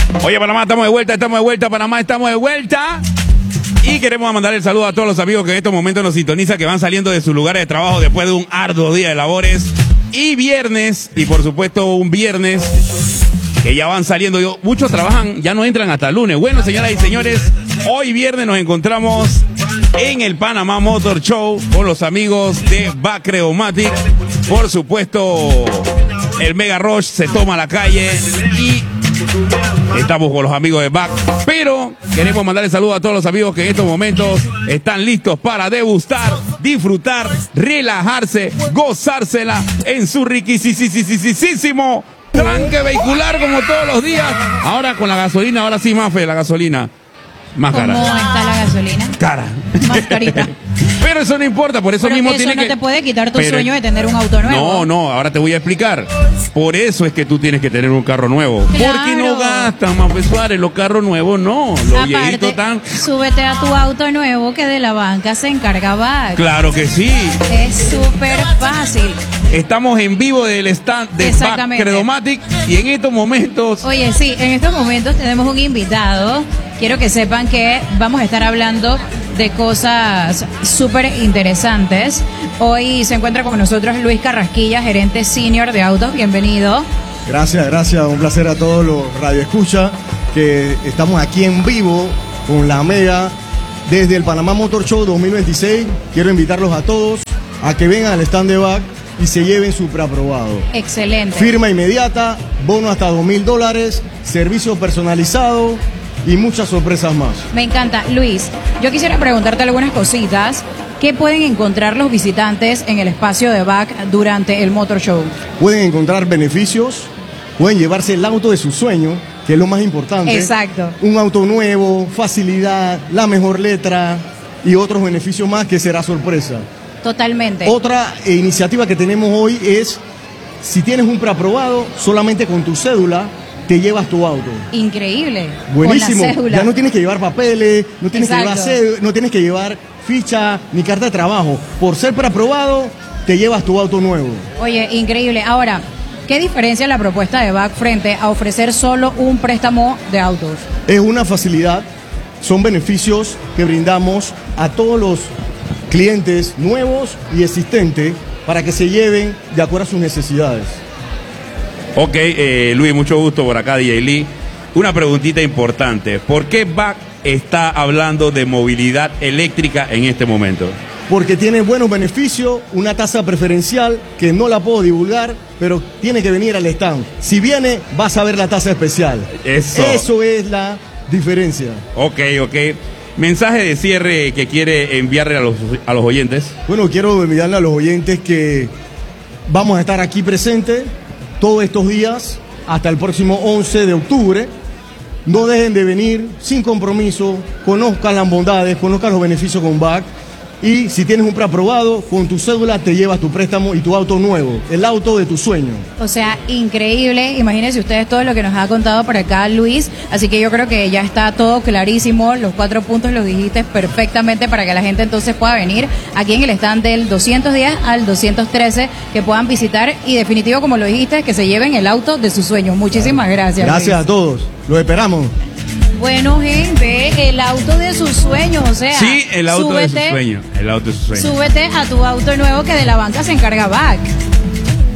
Oye, Panamá, estamos de vuelta, Panamá, estamos de vuelta. Y queremos mandar el saludo a todos los amigos que en estos momentos nos sintonizan, que van saliendo de sus lugares de trabajo después de un arduo día de labores. Y viernes, y por supuesto un viernes, que ya van saliendo. Muchos trabajan, ya no entran hasta el lunes. Bueno, señoras y señores, hoy viernes nos encontramos en el Panamá Motor Show con los amigos de BAC Credomatic. Por supuesto, el Mega Rush se toma la calle y estamos con los amigos de BAC. Pero queremos mandarle saludos a todos los amigos que en estos momentos están listos para degustar, disfrutar, relajarse, gozársela en su riquísimo tranque vehicular como todos los días. Ahora con la gasolina, ahora sí, Mafe, la gasolina más cara. ¿Cómo está la gasolina? Cara. Más carita. Pero eso no importa, por eso pero mismo eso tiene no que... te puede quitar tu sueño de tener un auto nuevo. No, ahora te voy a explicar. Por eso es que tú tienes que tener un carro nuevo. Claro. Porque no gastan, Mafe Suárez, los carros nuevos no. Los viejitos están... súbete a tu auto nuevo que de la banca se encarga BAC. Claro que sí. Es súper fácil. Estamos en vivo del stand de BAC Credomatic y en estos momentos... Oye, sí, en estos momentos tenemos un invitado. Quiero que sepan que vamos a estar hablando de cosas súper interesantes. Hoy se encuentra con nosotros Luis Carrasquilla, gerente senior de autos. Bienvenido. Gracias. Un placer a todos los radioescuchas que estamos aquí en vivo con la Mega desde el Panamá Motor Show 2026. Quiero invitarlos a todos a que vengan al stand de BAC y se lleven su preaprobado. Excelente. Firma inmediata, bono hasta $2,000, servicio personalizado y muchas sorpresas más. Me encanta. Luis, yo quisiera preguntarte algunas cositas. ¿Qué pueden encontrar los visitantes en el espacio de BAC durante el Motor Show? Pueden encontrar beneficios, pueden llevarse el auto de su sueño, que es lo más importante. Exacto. Un auto nuevo, facilidad, la mejor letra y otros beneficios más que será sorpresa. Totalmente. Otra iniciativa que tenemos hoy es, si tienes un preaprobado, solamente con tu cédula te llevas tu auto. Increíble. Buenísimo. Con la cédula. Ya no tienes que llevar papeles, no tienes Exacto. no tienes que llevar ficha ni carta de trabajo. Por ser preaprobado, te llevas tu auto nuevo. Oye, increíble. Ahora, ¿qué diferencia la propuesta de BAC frente a ofrecer solo un préstamo de autos? Es una facilidad, son beneficios que brindamos a todos los clientes nuevos y existentes para que se lleven de acuerdo a sus necesidades. Ok, Luis, mucho gusto por acá, DJ Lee. Una preguntita importante. ¿Por qué BAC está hablando de movilidad eléctrica en este momento? Porque tiene buenos beneficios, una tasa preferencial que no la puedo pero tiene que venir al stand. Si viene, vas a ver la tasa especial. Eso es la diferencia. Ok. Mensaje de cierre que quiere enviarle a los oyentes. Bueno, quiero enviarle a los oyentes que vamos a estar aquí presentes todos estos días hasta el próximo 11 de octubre. No dejen de venir sin compromiso, conozcan las bondades, conozcan los beneficios con BAC. Y si tienes un preaprobado, con tu cédula te llevas tu préstamo y tu auto nuevo, el auto de tu sueño. O sea, increíble. Imagínense ustedes todo lo que nos ha contado por acá Luis. Así que yo creo que ya está todo clarísimo. Los 4 puntos los dijiste perfectamente para que la gente entonces pueda venir aquí en el stand del 210 al 213, que puedan visitar y definitivo, como lo dijiste, que se lleven el auto de sus sueños. Muchísimas gracias. Gracias Luis. a todos. Los esperamos. Bueno, gente, el auto de sus sueños, o sea, Sí, el auto de sus sueños. El auto de sus sueños. Súbete a tu auto nuevo que de la banca se encarga BAC.